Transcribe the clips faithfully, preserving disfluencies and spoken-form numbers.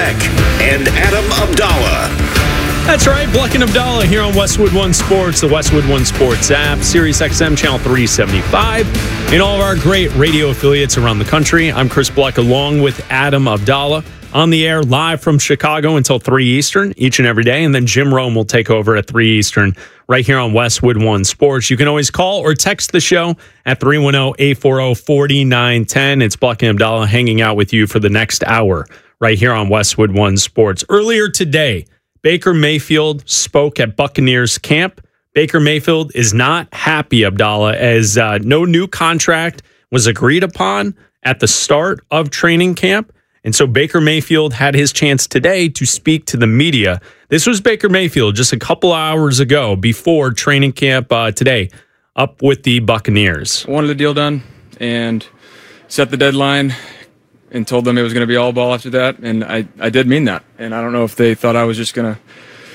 Bleck and Adam Abdallah. That's right, Bleck and Abdallah here on Westwood One Sports, the Westwood One Sports app, Sirius X M Channel three seventy-five, and all of our great radio affiliates around the country. I'm Chris Bleck along with Adam Abdallah on the air live from Chicago until three Eastern each and every day, and then Jim Rome will take over at three Eastern right here on Westwood One Sports. You can always call or text the show at three one zero, eight four zero, four nine one zero. It's Bleck and Abdallah hanging out with you for the next hour right here on Westwood One Sports. Earlier today, Baker Mayfield spoke at Buccaneers camp. Baker Mayfield is not happy, Abdallah, as uh, no new contract was agreed upon at the start of training camp. And so Baker Mayfield had his chance today to speak to the media. This was Baker Mayfield just a couple hours ago before training camp uh, today up with the Buccaneers. Wanted the deal done and set the deadline and told them it was going to be all ball after that. And I, I did mean that. And I don't know if they thought I was just going to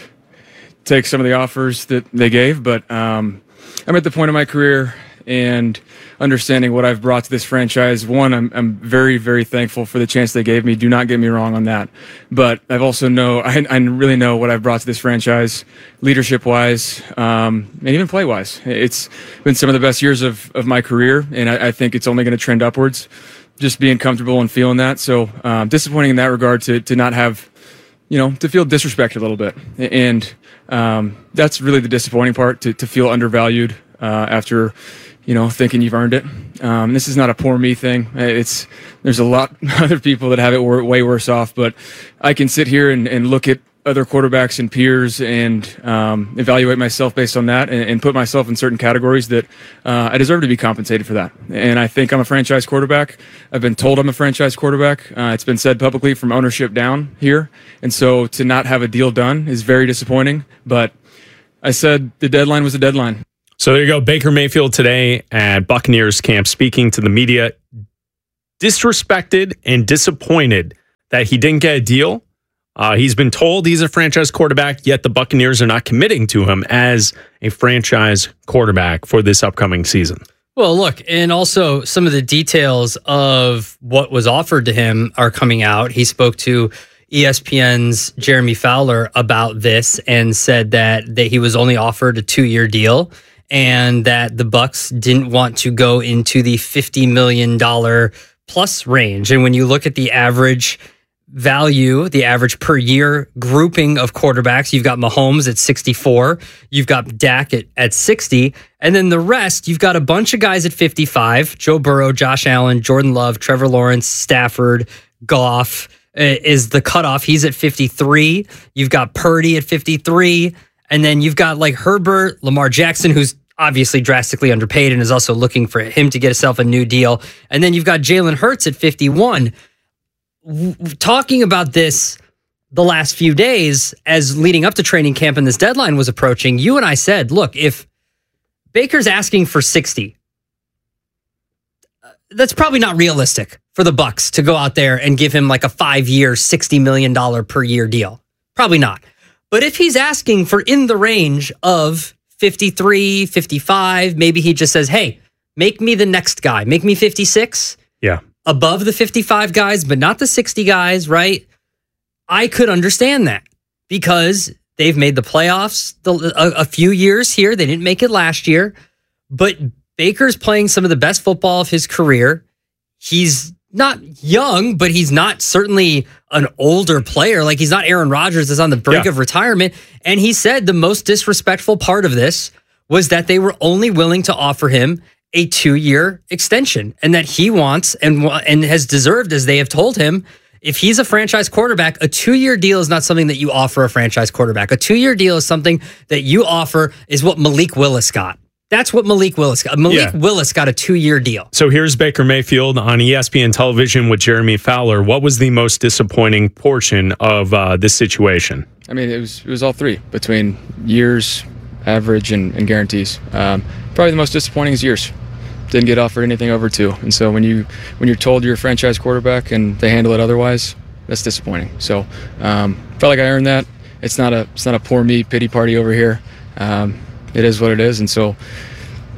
take some of the offers that they gave, but um, I'm at the point of my career and understanding what I've brought to this franchise. One, I'm, I'm very, very thankful for the chance they gave me. Do not get me wrong on that. But I've also know, I, I really know what I've brought to this franchise, leadership-wise, um, and even play-wise. It's been some of the best years of, of my career, and I, I think it's only going to trend upwards, just being comfortable and feeling that. So um, disappointing in that regard to to not have, you know, to feel disrespected a little bit. And um, that's really the disappointing part, to, to feel undervalued uh, after, you know, thinking you've earned it. Um, this is not a poor me thing. It's there's a lot of other people that have it way worse off, but I can sit here and, and look at other quarterbacks and peers and um, evaluate myself based on that and, and put myself in certain categories that uh, I deserve to be compensated for that. And I think I'm a franchise quarterback. I've been told I'm a franchise quarterback. Uh, it's been said publicly from ownership down here. And so to not have a deal done is very disappointing. But I said the deadline was a deadline. So there you go. Baker Mayfield today at Buccaneers camp speaking to the media, disrespected and disappointed that he didn't get a deal. Uh, he's been told he's a franchise quarterback, yet the Buccaneers are not committing to him as a franchise quarterback for this upcoming season. Well, look, and also some of the details of what was offered to him are coming out. He spoke to E S P N's Jeremy Fowler about this and said that, that he was only offered a two-year deal and that the Bucs didn't want to go into the fifty million dollars plus range. And when you look at the average value, the average per year grouping of quarterbacks, you've got Mahomes at sixty-four, you've got Dak at, at sixty, and then the rest, you've got a bunch of guys at fifty-five, Joe Burrow, Josh Allen, Jordan Love, Trevor Lawrence, Stafford, Goff uh, is the cutoff. He's at fifty-three. You've got Purdy at fifty-three, and then you've got like Herbert, Lamar Jackson, who's obviously drastically underpaid and is also looking for him to get himself a new deal. And then you've got Jalen Hurts at fifty-one. Talking about this the last few days as leading up to training camp and this deadline was approaching, you and I said, look, if Baker's asking for sixty, that's probably not realistic for the Bucs to go out there and give him like a five-year, sixty million dollars per year deal. Probably not. But if he's asking for in the range of fifty-three, fifty-five, maybe he just says, hey, make me the next guy. Make me fifty-six. Yeah. Above the fifty-five guys, but not the sixty guys, right? I could understand that because they've made the playoffs the, a, a few years here. They didn't make it last year, but Baker's playing some of the best football of his career. He's not young, but he's not certainly an older player. Like he's not Aaron Rodgers that's on the brink yeah. of retirement. And he said the most disrespectful part of this was that they were only willing to offer him a two-year extension and that he wants and and has deserved, as they have told him, if he's a franchise quarterback, a two-year deal is not something that you offer a franchise quarterback. A two-year deal is something that you offer is what Malik Willis got. That's what Malik Willis got. Malik yeah. Willis got a two-year deal. So here's Baker Mayfield on E S P N television with Jeremy Fowler. What was the most disappointing portion of uh, this situation? I mean, it was it was all three between years, average, and, and guarantees. Um, probably the most disappointing is years. Didn't get offered anything over two, and so when you when you're told you're a franchise quarterback and they handle it otherwise, that's disappointing. So um, felt like I earned that. It's not a it's not a poor me pity party over here. Um, it is what it is, and so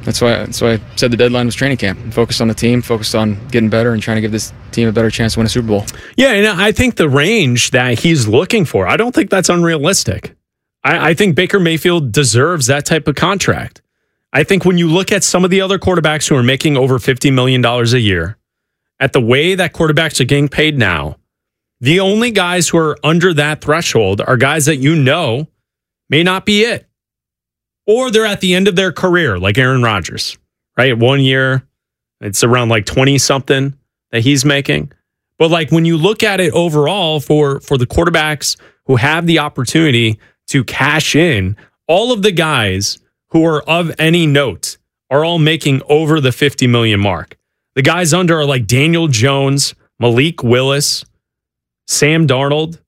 that's why that's why I said the deadline was training camp. Focused on the team, focused on getting better, and trying to give this team a better chance to win a Super Bowl. Yeah, and I think the range that he's looking for, I don't think that's unrealistic. I, I think Baker Mayfield deserves that type of contract. I think when you look at some of the other quarterbacks who are making over fifty million dollars a year, at the way that quarterbacks are getting paid now, the only guys who are under that threshold are guys that you know may not be it. Or they're at the end of their career, like Aaron Rodgers, right? One year, it's around like twenty-something that he's making. But like when you look at it overall for, for the quarterbacks who have the opportunity to cash in, all of the guys who are of any note are all making over the fifty million mark. The guys under are like Daniel Jones, Malik Willis, Sam Darnold.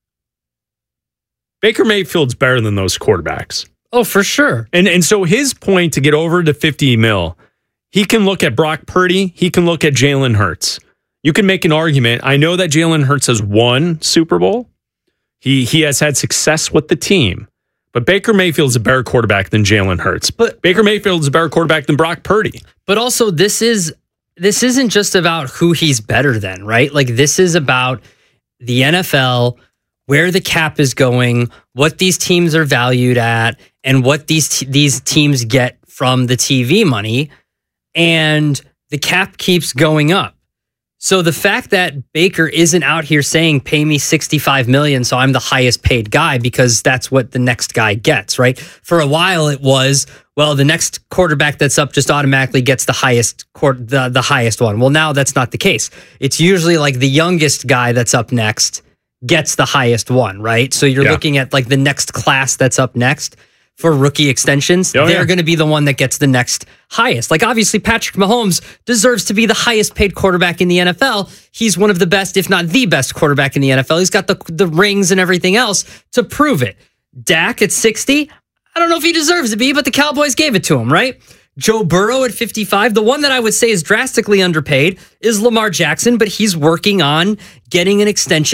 Baker Mayfield's better than those quarterbacks. Oh, for sure. And and so his point to get over to fifty mil, he can look at Brock Purdy, he can look at Jalen Hurts. You can make an argument. I know that Jalen Hurts has won Super Bowl. He he has had success with the team. But Baker Mayfield's a better quarterback than Jalen Hurts. But Baker Mayfield's a better quarterback than Brock Purdy. But also this is this isn't just about who he's better than, right? Like this is about the N F L, where the cap is going, what these teams are valued at, and what these t- these teams get from the T V money, and the cap keeps going up. So the fact that Baker isn't out here saying, pay me sixty-five million dollars so I'm the highest paid guy because that's what the next guy gets, right? For a while it was, well, the next quarterback that's up just automatically gets the highest court, the, the highest one. Well, now that's not the case. It's usually like the youngest guy that's up next gets the highest one, right? So you're yeah. looking at like the next class that's up next for rookie extensions. Oh, they're yeah. going to be the one that gets the next highest. Like obviously Patrick Mahomes deserves to be the highest paid quarterback in the N F L. He's one of the best, if not the best quarterback in the N F L. He's got the, the rings and everything else to prove it. Dak at sixty, I don't know if he deserves to be, but the Cowboys gave it to him, right? Joe Burrow at fifty-five. The one that I would say is drastically underpaid is Lamar Jackson, but he's working on getting an extension